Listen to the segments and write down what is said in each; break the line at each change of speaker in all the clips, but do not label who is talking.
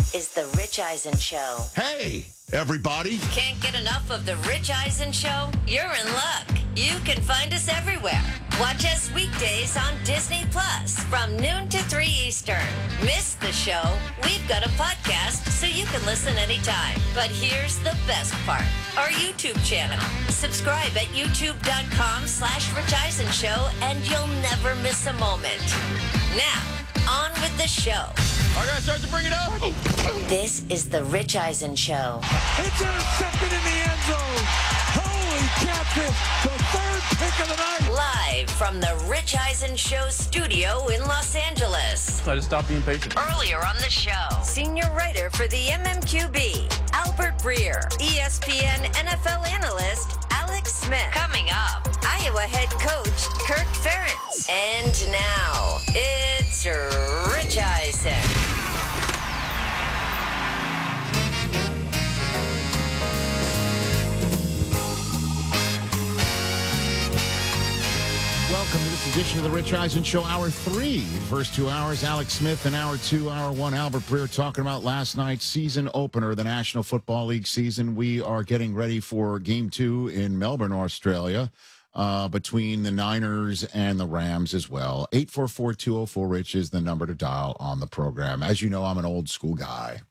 is The Rich Eisen Show.
Hey, everybody.
Can't get enough of The Rich Eisen Show? You're in luck. You can find us everywhere. Watch us weekdays on Disney Plus from noon to 3 Eastern. Miss the show? We've got a podcast so you can listen anytime. But here's the best part. Our YouTube channel. Subscribe at youtube.com/Rich Eisen Show and you'll never miss a moment. Now, on with the show.
I gotta start to bring it up.
This is The Rich Eisen Show.
It's intercepted in the end zone. Holy catfish, the third pick of the night.
Live from The Rich Eisen Show studio in Los Angeles.
I just stopped being patient.
Earlier on the show, senior writer for the MMQB, Albert Breer, ESPN NFL analyst, Alex Smith. Coming up, Iowa head coach, Kirk Ferentz. And now, it's Rich Eisen.
Welcome to this edition of the Rich Eisen Show, Hour 3. First 2 hours, Alex Smith, and Hour 2, Hour 1, Albert Breer, talking about last night's season opener, the National Football League season. We are getting ready for Game 2 in Melbourne, Australia, between the Niners and the Rams as well. 844-204-RICH is the number to dial on the program. As you know, I'm an old school guy.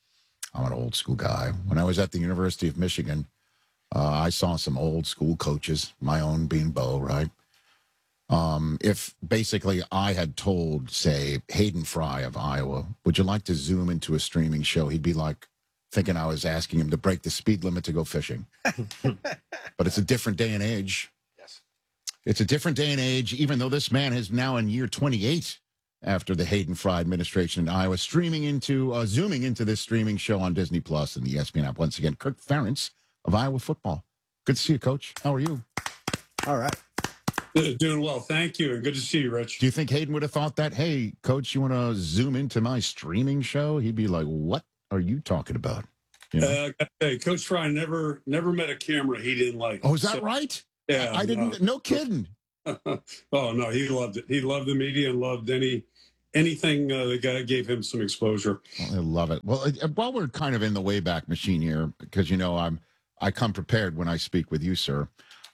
When I was at the University of Michigan, I saw some old school coaches, my own being Bo, right? If basically I had told, say, Hayden Fry of Iowa, would you like to zoom into a streaming show? He'd be like thinking I was asking him to break the speed limit to go fishing. But it's a different day and age.
Yes.
It's a different day and age, even though this man is now in year 28 after the Hayden Fry administration in Iowa, zooming into this streaming show on Disney Plus and the ESPN app. Once again, Kirk Ferentz of Iowa football. Good to see you, Coach. How are you?
All right.
Doing well. Thank you. And good to see you, Rich.
Do you think Hayden would have thought that, hey, Coach, you want to zoom into my streaming show? He'd be like, what are you talking about? You know?
Hey, Coach Fry never met a camera he didn't like.
Oh, is that right?
Yeah.
I didn't. No kidding.
Oh, no. He loved it. He loved the media and loved anything that gave him some exposure.
I love it. Well, while we're kind of in the Wayback Machine here, because, you know, I come prepared when I speak with you, sir,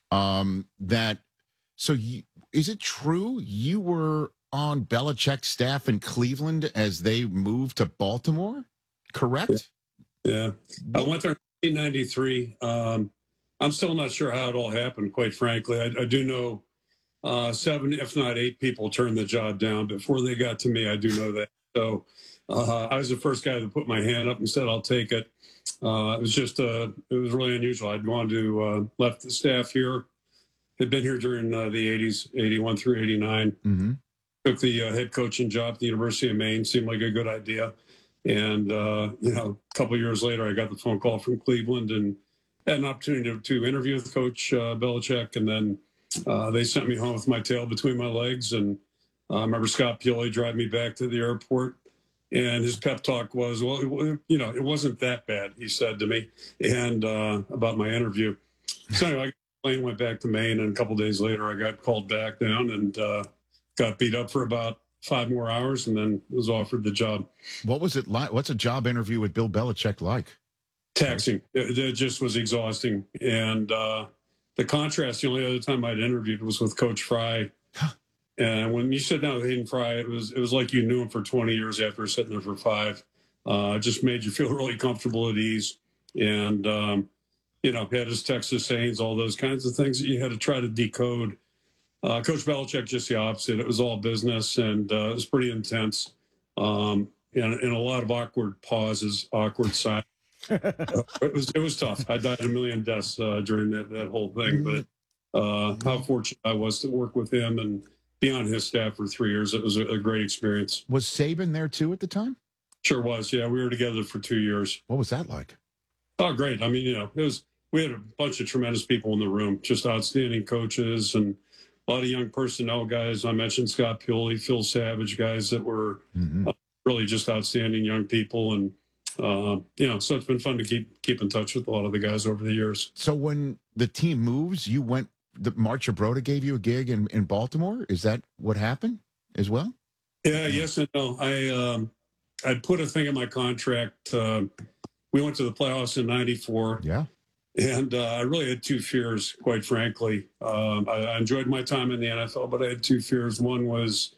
So is it true you were on Belichick's staff in Cleveland as they moved to Baltimore? Correct?
Yeah. I went there in 1993. I'm still not sure how it all happened, quite frankly. I do know 7, if not 8 people turned the job down before they got to me. I do know that. So I was the first guy to put my hand up and said, I'll take it. It was really unusual. I'd gone to, left the staff here. Had been here during the 80s, 81 through 89.
Mm-hmm.
Took the head coaching job at the University of Maine. Seemed like a good idea. And, a couple of years later, I got the phone call from Cleveland and had an opportunity to interview with Coach Belichick. And then they sent me home with my tail between my legs. And I remember Scott Pioli driving me back to the airport. And his pep talk was, well, it wasn't that bad, he said to me, and about my interview. So anyway, plane went back to Maine, and a couple of days later, I got called back down and got beat up for about 5 more hours, and then was offered the job.
What was it like? What's a job interview with Bill Belichick like?
Taxing. It just was exhausting. And the contrast, the only other time I'd interviewed was with Coach Fry. And when you sit down with Hayden Fry, it was like you knew him for 20 years after sitting there for 5. It just made you feel really comfortable at ease. And had his Texas sayings, all those kinds of things that you had to try to decode. Coach Belichick, just the opposite. It was all business, and it was pretty intense. And a lot of awkward pauses, awkward silence. It was tough. I died a million deaths during that whole thing. But how fortunate I was to work with him and be on his staff for 3 years. It was a great experience.
Was Saban there, too, at the time?
Sure was. Yeah, we were together for 2 years.
What was that like?
Oh, great. I mean, we had a bunch of tremendous people in the room, just outstanding coaches and a lot of young personnel guys. I mentioned Scott Pioli, Phil Savage, guys that were really just outstanding young people. And, so it's been fun to keep in touch with a lot of the guys over the years.
So when the team moves, Mark Gibrota gave you a gig in Baltimore? Is that what happened as well?
Yeah, yes and no. I'd put a thing in my contract. We went to the playoffs in '94.
Yeah.
And I really had two fears, quite frankly. I enjoyed my time in the NFL, but I had two fears. One was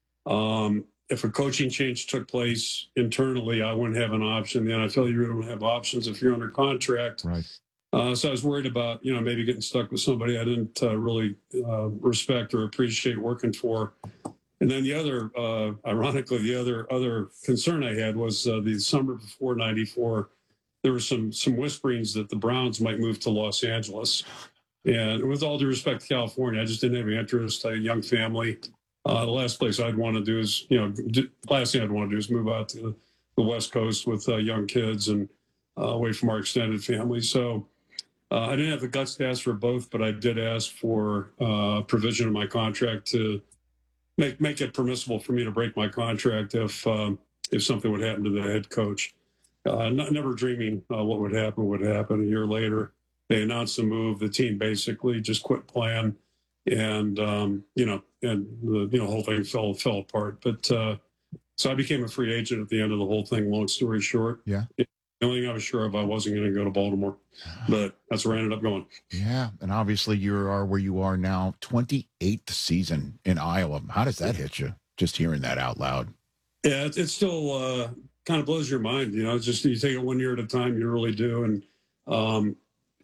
if a coaching change took place internally, I wouldn't have an option. The NFL, you really don't have options if you're under contract.
Right.
So I was worried about, maybe getting stuck with somebody I didn't really respect or appreciate working for. And then the other, ironically, the other concern I had was the summer before '94. There were some whisperings that the Browns might move to Los Angeles. And with all due respect to California, I just didn't have any interest. I had a young family. The last place I'd want to do is, last thing I'd want to do is move out to the West Coast with young kids and away from our extended family. So I didn't have the guts to ask for both, but I did ask for provision in my contract to make it permissible for me to break my contract if something would happen to the head coach. Never dreaming what would happen. A year later, they announced the move. The team basically just quit playing, and the whole thing fell apart. But so I became a free agent at the end of the whole thing. Long story short,
yeah.
The only thing I was sure of, I wasn't going to go to Baltimore, but that's where I ended up going.
Yeah, and obviously you are where you are now, 28th season in Iowa. How does that hit you? Just hearing that out loud.
Yeah, it's still. Kind of blows your mind, just you take it 1 year at a time, you really do. And I'm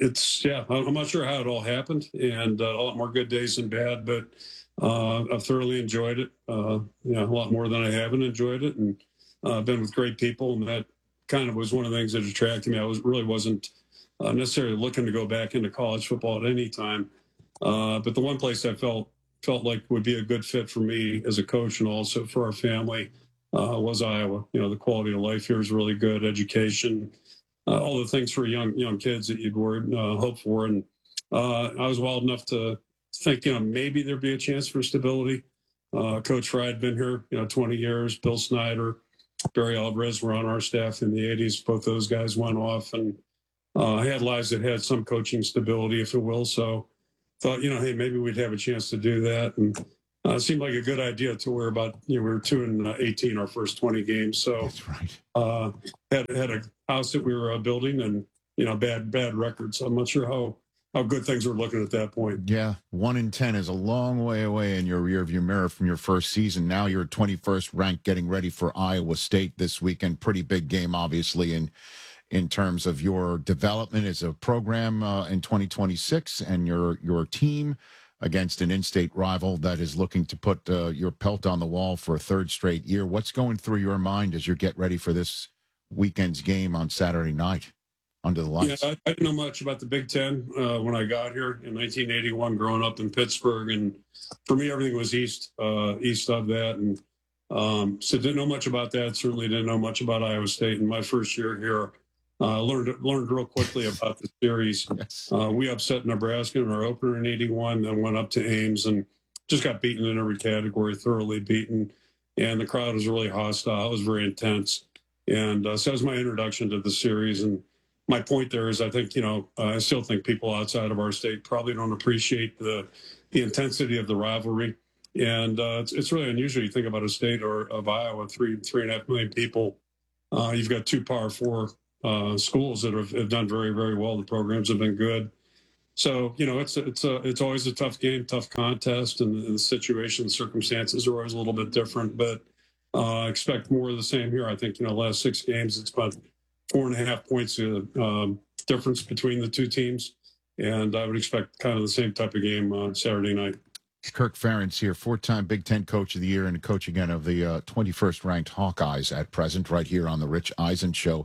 not sure how it all happened, and a lot more good days than bad, but I've thoroughly enjoyed it, a lot more than I haven't enjoyed it. And I've been with great people, and that kind of was one of the things that attracted me. I wasn't necessarily looking to go back into college football at any time. But the one place I felt like would be a good fit for me as a coach and also for our family was Iowa. The quality of life here is really good, education, all the things for young kids that you'd hope for. And I was wild enough to think, maybe there'd be a chance for stability. Coach Fry had been here, 20 years. Bill Snyder, Barry Alvarez were on our staff in the 80s. Both those guys went off, and I had lives that had some coaching stability, if you will. So thought, hey, maybe we'd have a chance to do that. And it seemed like a good idea to where about, we were 2-18 our first 20 games. So
that's right.
Had a house that we were building, and, bad record. So I'm not sure how good things were looking at that point.
Yeah. 1-10 is a long way away in your rearview mirror from your first season. Now you're 21st ranked, getting ready for Iowa State this weekend. Pretty big game, obviously, in terms of your development as a program in 2026 and your team against an in-state rival that is looking to put your pelt on the wall for a third straight year. What's going through your mind as you get ready for this weekend's game on Saturday night under the lights?
Yeah, I didn't know much about the Big Ten when I got here in 1981, growing up in Pittsburgh. And for me, everything was east of that. And so didn't know much about that. Certainly didn't know much about Iowa State. In my first year here, learned real quickly about the series.
Yes.
We upset Nebraska in our opener in '81, then went up to Ames and just got beaten in every category, thoroughly beaten. And the crowd was really hostile. It was very intense. And so that was my introduction to the series. And my point there is, I think, I still think people outside of our state probably don't appreciate the intensity of the rivalry. And it's really unusual. You think about a state of Iowa, 3.5 million people. You've got two Power 4 schools that have done very, very well. The programs have been good. So, it's always a tough game, tough contest, and the situation, the circumstances are always a little bit different, but expect more of the same here. I think, the last 6 games, it's about 4.5 points difference between the two teams. And I would expect kind of the same type of game on Saturday night.
Kirk Ferentz here, 4-time Big Ten Coach of the Year and a coach again of the 21st ranked Hawkeyes at present, right here on the Rich Eisen Show.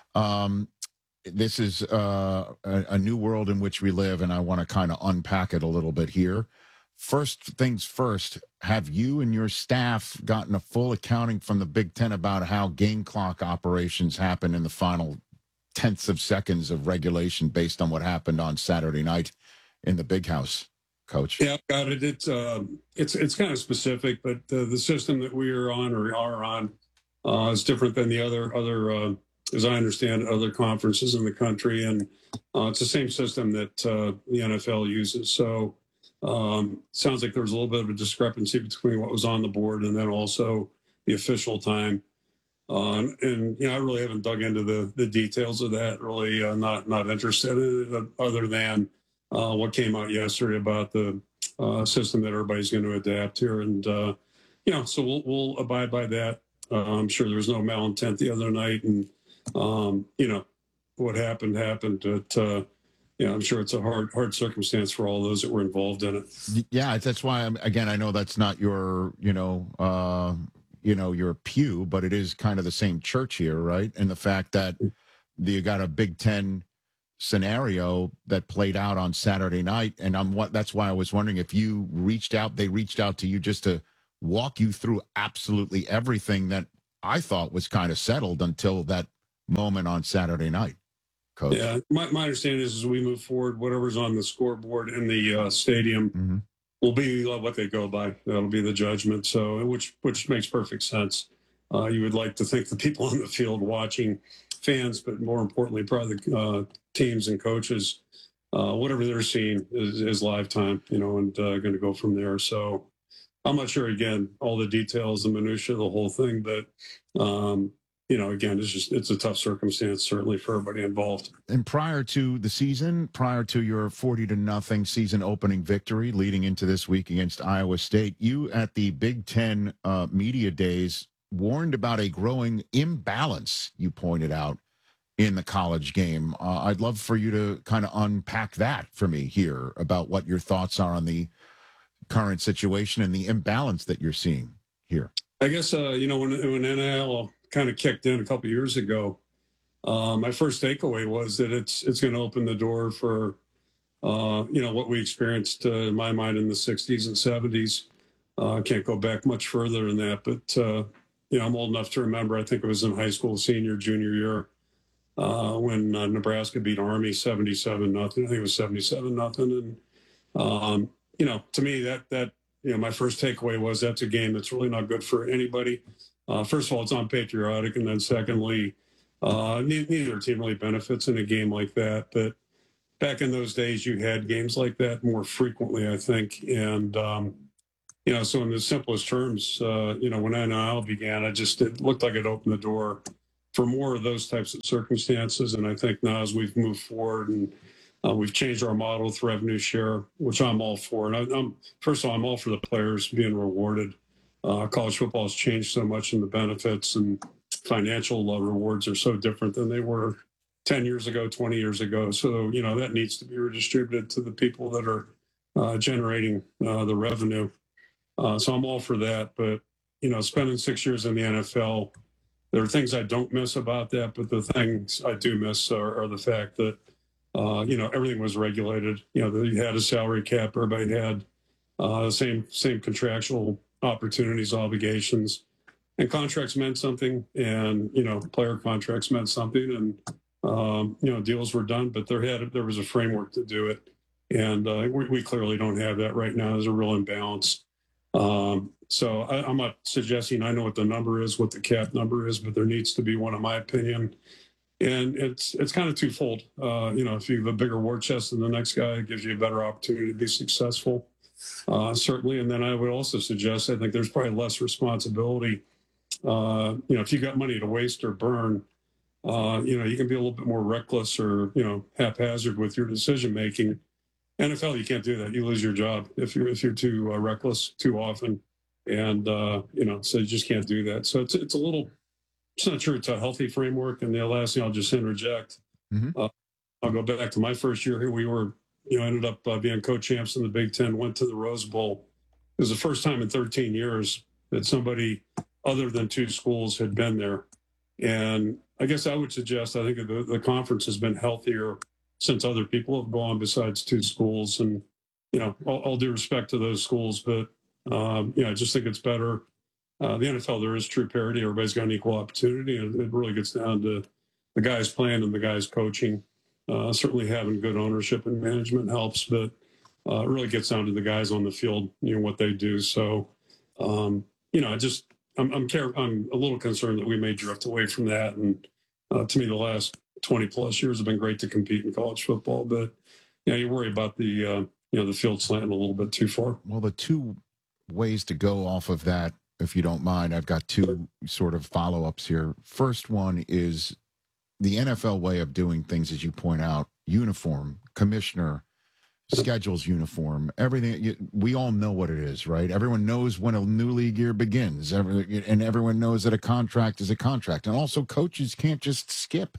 This is a new world in which we live, and I want to kind of unpack it a little bit here. First things first, have you and your staff gotten a full accounting from the Big Ten about how game clock operations happen in the final tenths of seconds of regulation based on what happened on Saturday night in the Big House, Coach?
Yeah, got it. It's kind of specific, but the system that we are on is different than the other as I understand it, other conferences in the country, and it's the same system that the NFL uses. So sounds like there was a little bit of a discrepancy between what was on the board and then also the official time. And I really haven't dug into the details of that. Really, not interested in it, other than what came out yesterday about the system that everybody's going to adapt here. And so we'll abide by that. I'm sure there was no malintent the other night, and what happened. But I'm sure it's a hard circumstance for all those that were involved in it.
Yeah, that's why I know that's not your your pew, but it is kind of the same church here, right? And the fact that you got a Big Ten scenario that played out on Saturday night, and that's why I was wondering if they reached out to you just to walk you through absolutely everything that I thought was kind of settled until that moment on Saturday night. Coach.
Yeah, my understanding is as we move forward, whatever's on the scoreboard in the stadium will be what they go by. That'll be the judgment. So, which makes perfect sense. You would like to think the people on the field watching, fans, but more importantly, probably the teams and coaches, whatever they're seeing is live time, and going to go from there. So I'm not sure, again, all the details, the minutia, the whole thing, but again, it's a tough circumstance, certainly for everybody involved.
And prior to the season, prior to your 40-0 season opening victory leading into this week against Iowa State, you at the Big Ten media days warned about a growing imbalance, you pointed out, in the college game. I'd love for you to kind of unpack that for me here about what your thoughts are on the current situation and the imbalance that you're seeing here.
I guess, when NIL kind of kicked in a couple of years ago, my first takeaway was that it's going to open the door for, what we experienced, in my mind, in the 60s and 70s. Can't go back much further than that, but, I'm old enough to remember, I think it was in high school, junior year, when Nebraska beat Army 77-0. I think it was 77-0. And, to me, that my first takeaway was that's a game that's really not good for anybody. First of all, it's unpatriotic, and then secondly, neither team really benefits in a game like that. But back in those days, you had games like that more frequently, I think. And, so in the simplest terms, when NIL began, it looked like it opened the door for more of those types of circumstances. And I think now as we've moved forward and we've changed our model with revenue share, which I'm all for. And first of all, I'm all for the players being rewarded. College football has changed so much, and the benefits and financial rewards are so different than they were 10 years ago, 20 years ago. So, that needs to be redistributed to the people that are generating the revenue. So I'm all for that. But, spending 6 years in the NFL, there are things I don't miss about that. But the things I do miss are the fact that, everything was regulated. You had a salary cap. Everybody had the same contractual opportunities, obligations, and contracts meant something, and player contracts meant something, and deals were done, but there was a framework to do it, and we clearly don't have that right now. There's a real imbalance. So I'm not suggesting I know what the number is, what the cap number is, but there needs to be one, in my opinion. And it's kind of twofold. If you have a bigger war chest than the next guy, it gives you a better opportunity to be successful. Certainly. And then I would also suggest, I think there's probably less responsibility. If you got money to waste or burn, you can be a little bit more reckless or, haphazard with your decision making. NFL, you can't do that. You lose your job if you're too reckless too often. And, so you just can't do that. So it's not sure it's a healthy framework. And the last thing I'll just interject, I'll go back to my first year here. We were, ended up being co-champs in the Big Ten, went to the Rose Bowl. It was the first time in 13 years that somebody other than two schools had been there. And I guess I would suggest, I think the conference has been healthier since other people have gone besides two schools. And, all due respect to those schools, but, I just think it's better. The NFL, there is true parity. Everybody's got an equal opportunity. And it really gets down to the guys playing and the guys coaching. Certainly having good ownership and management helps, but it really gets down to the guys on the field, what they do. So, I'm a little concerned that we may drift away from that. And to me, the last 20 plus years have been great to compete in college football, but you worry about the field slanting a little bit too far.
Well, the two ways to go off of that if you don't mind. I've got two sort of follow-ups here. First one is the NFL way of doing things, as you point out, uniform, commissioner, schedules uniform, everything. We all know what it is, right? Everyone knows when a new league year begins, and everyone knows that a contract is a contract. And also coaches can't just skip,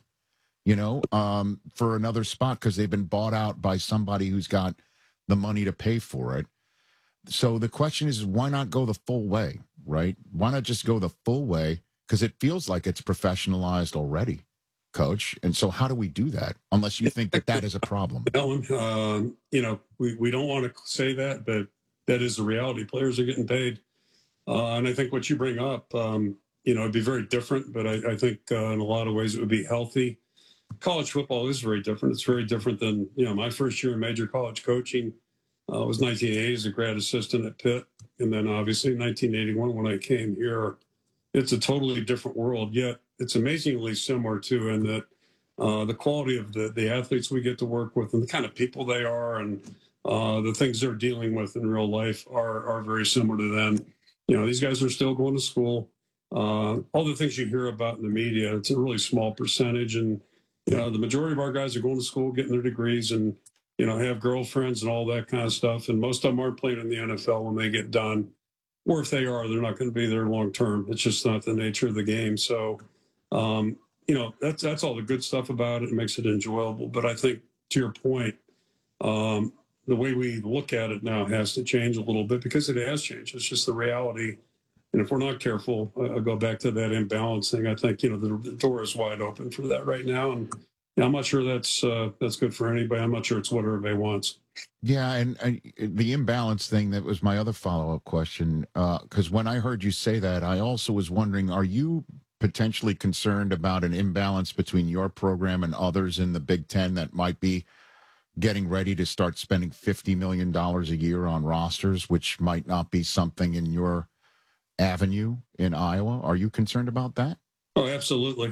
for another spot because they've been bought out by somebody who's got the money to pay for it. So the question is, why not go the full way, right? Why not just go the full way? Because it feels like it's professionalized already, Coach. And so how do we do that? Unless you think that is a problem.
Ellen, we don't want to say that, but that is the reality. Players are getting paid. And I think what you bring up, it'd be very different, but I think in a lot of ways it would be healthy. College football is very different. It's very different than, my first year in major college coaching was 1980 as a grad assistant at Pitt. And then obviously 1981 when I came here. It's a totally different world, yet it's amazingly similar too, in that the quality of the athletes we get to work with and the kind of people they are and the things they're dealing with in real life are very similar to them. These guys are still going to school. All the things you hear about in the media, it's a really small percentage. And, the majority of our guys are going to school, getting their degrees and, have girlfriends and all that kind of stuff. And most of them aren't playing in the NFL when they get done. Or if they are, they're not going to be there long term. It's just not the nature of the game. So, that's all the good stuff about it. It makes it enjoyable. But I think, to your point, the way we look at it now has to change a little bit because it has changed. It's just the reality. And if we're not careful, I'll go back to that imbalance thing. I think, the door is wide open for that right now. And I'm not sure that's good for anybody. I'm not sure it's what everybody wants.
Yeah, and the imbalance thing, that was my other follow-up question. Because when I heard you say that, I also was wondering, are you potentially concerned about an imbalance between your program and others in the Big Ten that might be getting ready to start spending $50 million a year on rosters, which might not be something in your avenue in Iowa? Are you concerned about that?
Oh, absolutely.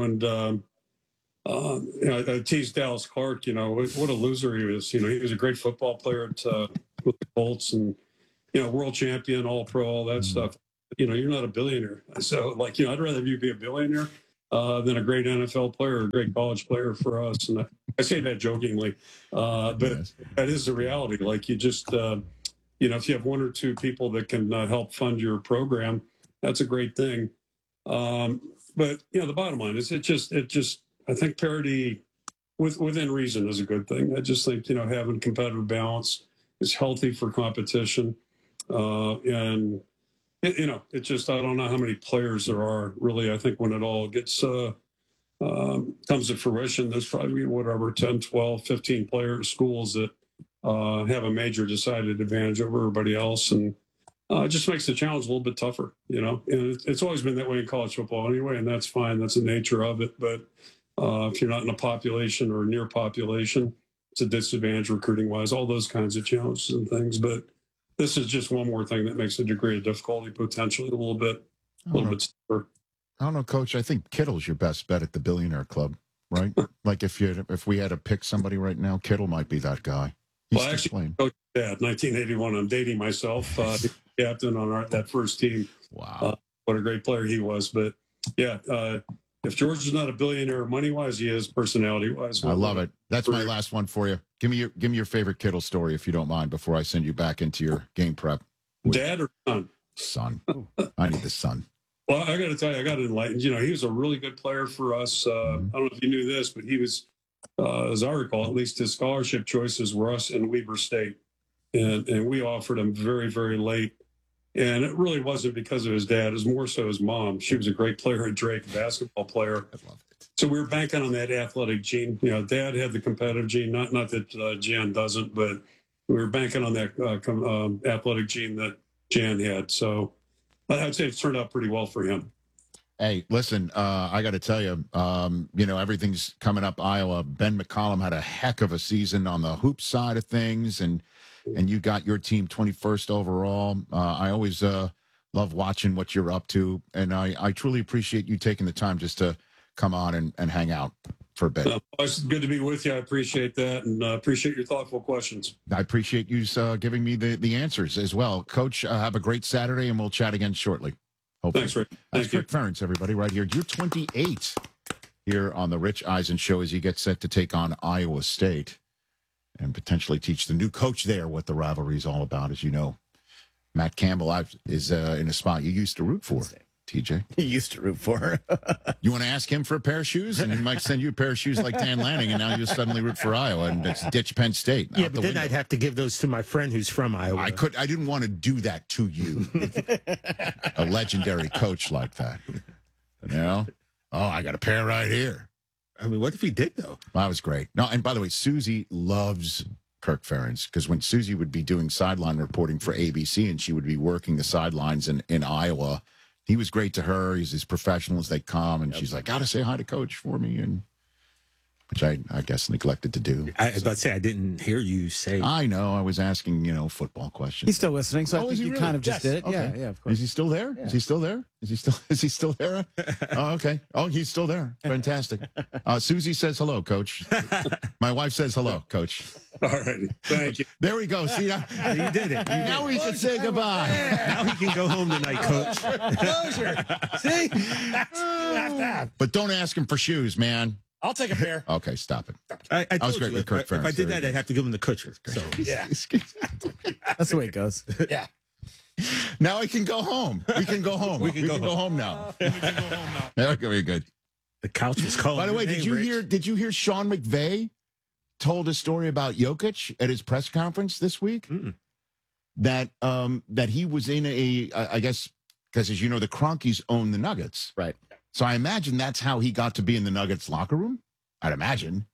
I teased Dallas Clark, what a loser he was. He was a great football player with the Colts and, world champion, all pro, all that stuff. You're not a billionaire. So, I'd rather you be a billionaire than a great NFL player or a great college player for us. And I say that jokingly, but that is the reality. You just, if you have one or two people that can help fund your program, that's a great thing. But, the bottom line is it just, I think parity within reason is a good thing. I just think, having competitive balance is healthy for competition. And, it just, I don't know how many players there are really. I think when it all gets, comes to fruition, there's probably 10, 12, 15 schools that have a major decided advantage over everybody else. And it just makes the challenge a little bit tougher, and it's always been that way in college football anyway, and that's fine. That's the nature of it. But if you're not in a population or near population, it's a disadvantage recruiting wise, all those kinds of challenges and things. But this is just one more thing that makes the degree of difficulty potentially a little bit tougher.
I don't know, Coach. I think Kittle's your best bet at the Billionaire Club, right? If we had to pick somebody right now, Kittle might be that guy.
Well, actually, Coach Dad, 1981. I'm dating myself. Captain on that first team.
Wow,
what a great player he was. But yeah, if George is not a billionaire money-wise, he is personality-wise.
I love it. That's my last one for you. Give me your favorite Kittle story, if you don't mind, before I send you back into your game prep.
Dad or son?
Son. I need the son.
Well, I got to tell you, I got enlightened. He was a really good player for us. I don't know if you knew this, but he was, as I recall, at least his scholarship choices were us and Weber State. And we offered him very, very late. And it really wasn't because of his dad. It was more so his mom. She was a great player at Drake, basketball player. I love it. So we were banking on that athletic gene. Dad had the competitive gene. Not that Jan doesn't, but we were banking on that athletic gene that Jan had. So I'd say it's turned out pretty well for him.
Hey, listen, I got to tell you, everything's coming up Iowa. Ben McCollum had a heck of a season on the hoop side of things, and you got your team 21st overall. I always love watching what you're up to, and I truly appreciate you taking the time just to come on and hang out. for a bit.
It's good to be with you. I appreciate that, and appreciate your thoughtful questions.
I appreciate you giving me the answers as well. Coach, have a great Saturday, and we'll chat again shortly. Hopefully.
Thanks, Rick.
That's
Thank you.
Kirk Ferentz, everybody, right here. You're 28 here on the Rich Eisen Show as you get set to take on Iowa State and potentially teach the new coach there what the rivalry is all about. As you know, Matt Campbell is in a spot you used to root for, TJ.
He used to root for her.
You want to ask him for a pair of shoes, and he might send you a pair of shoes like Dan Lanning, and now you suddenly root for Iowa, and it's ditch Penn State.
Yeah, but then I'd have to give those to my friend who's from Iowa.
I didn't want to do that to you, a legendary coach like that. You know? Oh, I got a pair right here.
I mean, what if he did, though?
Well, that was great. No, and by the way, Susie loves Kirk Ferentz because when Susie would be doing sideline reporting for ABC and she would be working the sidelines in Iowa, he was great to her. He's as professional as they come, and she's like, "Gotta say hi to Coach for me," and which I guess neglected to do.
I was about to say, I didn't hear you say.
I know. I was asking, football questions.
He's still listening, so I think
is he
you
really?
kind of just did it.
Okay.
Yeah, of course.
Is he still there?
Yeah.
Is he still there? Is he still there? Oh, okay. Oh, he's still there. Fantastic. Susie says hello, Coach. My wife says hello, Coach.
All righty. Thank you.
There we go. See,
You did it.
now we can say goodbye.
Now he can go home tonight, Coach.
Closure. See?
But don't ask him for shoes, man.
I'll take a pair.
Okay, stop it.
I
was
told
great
you,
with Kirk
if I
Ferentz.
did that, I'd have to give him the Kutcher. So
Yeah. That's the way it goes. Yeah.
Now I can go home. We can go home. We can go home now. Okay, very good.
the couch was calling.
By the way,
your name,
did you hear Sean McVay told a story about Jokic at his press conference this week?
Mm-mm.
That he was in I guess, because as you know, the Cronkies own the Nuggets.
Right.
So I imagine that's how he got to be in the Nuggets locker room. I'd imagine.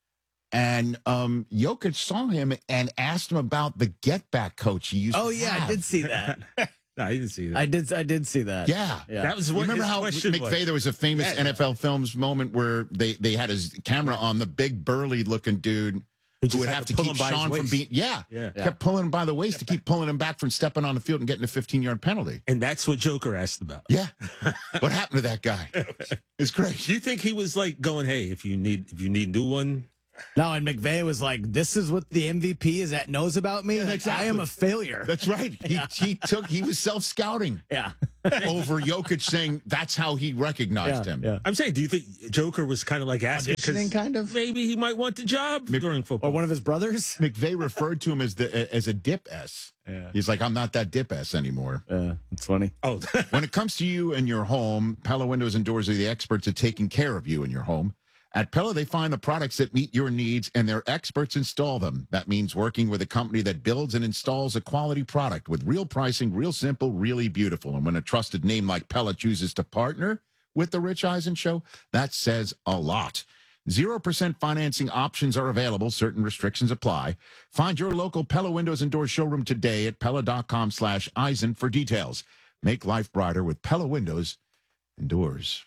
And Jokic saw him and asked him about the get back coach he used to have.
I did see that.
No, I didn't see that.
I did see that.
Yeah.
That was what
Remember
his
how
question
McVay,
was.
there was a famous
Yeah.
NFL Films moment where they had his camera on the big burly looking dude
just
who would
had
have
to
to
pull
keep
him by his
Sean from
waist.
being,
Yeah.
kept pulling him by the waist to keep pulling him back from stepping on the field and getting a 15-yard penalty.
And that's what Joker asked about.
Yeah. What happened to that guy? It's great.
Do you think he was like going, "Hey, if you need a new one"?
No, and McVay was like, "This is what the MVP is that knows about me. Like,
exactly.
I am a failure."
That's right. He was self-scouting
Yeah.
over Jokic saying that's how he recognized him.
Yeah.
I'm saying, do you think Joker was kind of like asking
Auditioning, kind of?
maybe he might want the job during football?
Or one of his brothers.
McVay referred to him as a dip S.
Yeah.
He's like, I'm not that dip S anymore.
Yeah, it's funny.
Oh,
When it comes to you and your home, Pella Windows and Doors are the experts at taking care of you and your home. At Pella, they find the products that meet your needs, and their experts install them. That means working with a company that builds and installs a quality product with real pricing, real simple, really beautiful. And when a trusted name like Pella chooses to partner with the Rich Eisen Show, that says a lot. 0% financing options are available. Certain restrictions apply. Find your local Pella Windows and Doors showroom today at Pella.com/Eisen for details. Make life brighter with Pella Windows and Doors.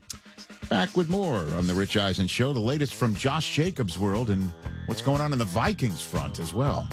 Back with more on the Rich Eisen Show. The latest from Josh Jacobs' world and what's going on in the Vikings front as well.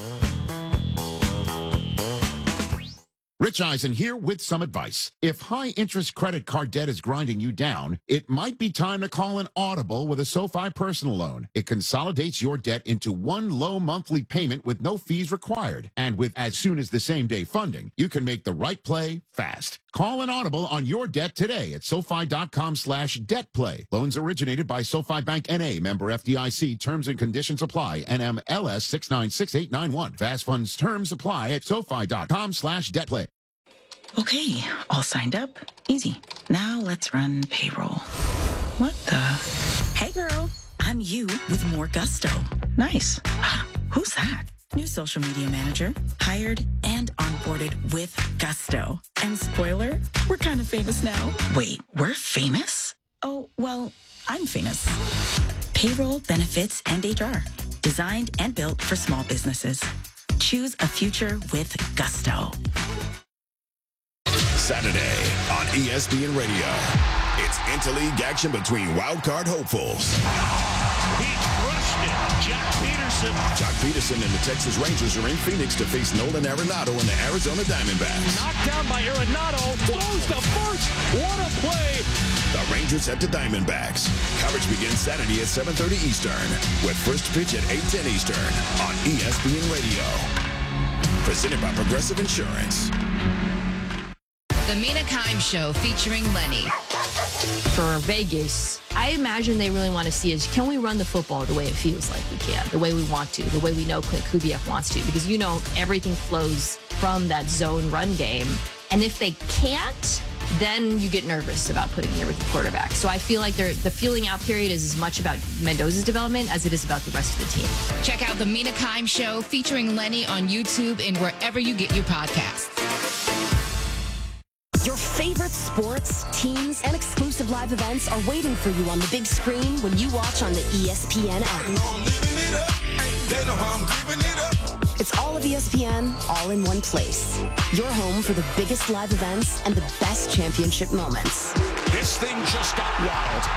Rich Eisen here with some advice. If high-interest credit card debt is grinding you down, it might be time to call an audible with a SoFi personal loan. It consolidates your debt into one low monthly payment with no fees required. And with as soon as the same-day funding, you can make the right play fast. Call an audible on your debt today at SoFi.com/debtplay. Loans originated by SoFi Bank N.A., member FDIC. Terms and conditions apply. NMLS 696891. Fast funds terms apply at SoFi.com/debtplay.
Okay, all signed up. Easy. Now let's run payroll. What the? Hey girl, I'm you with more gusto. Nice. Who's that? New social media manager. Hired and onboarded with gusto. And spoiler, we're kind of famous now. Wait, we're famous? Oh, well, I'm famous. Payroll, benefits, and HR. Designed and built for small businesses. Choose a future with gusto.
Saturday on ESPN Radio. It's interleague action between wildcard hopefuls.
He crushed
it.
Jock Peterson and the Texas Rangers are in Phoenix to face Nolan Arenado and the Arizona Diamondbacks.
Knocked down by Arenado. Throws the first. What a play.
The Rangers at the Diamondbacks. Coverage begins Saturday at 7:30 Eastern with first pitch at 8:10 Eastern on ESPN Radio. Presented by Progressive Insurance.
The Mina Kimes Show featuring Lenny.
For Vegas, I imagine they really want to see is, can we run the football the way it feels like we can, the way we want to, the way we know Clint Kubiak wants to? Because, everything flows from that zone run game. And if they can't, then you get nervous about putting your rookie quarterback. So I feel like the feeling out period is as much about Mendoza's development as it is about the rest of the team.
Check out The Mina Kimes Show featuring Lenny on YouTube and wherever you get your podcasts.
Your favorite sports, teams, and exclusive live events are waiting for you on the big screen when you watch on the ESPN app. It's all of ESPN, all in one place. Your home for the biggest live events and the best championship moments.
This thing just got wild.